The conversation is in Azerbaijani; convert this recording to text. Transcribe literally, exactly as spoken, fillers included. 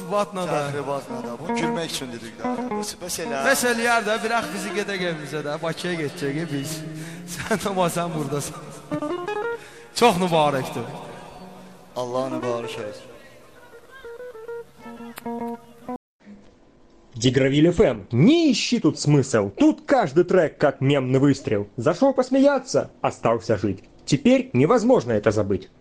batna da. Tahribatla da. Bu gülmek için dedik daha. Mesela. Mesela yerde bırak bizi gede gelmişse de Bakıya geçecek biz. Sen ama sen buradasın. Çok mübarektir. Allah'a mübarek olsun. Дигравиль эф эм, не ищи тут смысл, тут каждый трек как мемный выстрел. Зашел посмеяться, остался жить. Теперь невозможно это забыть.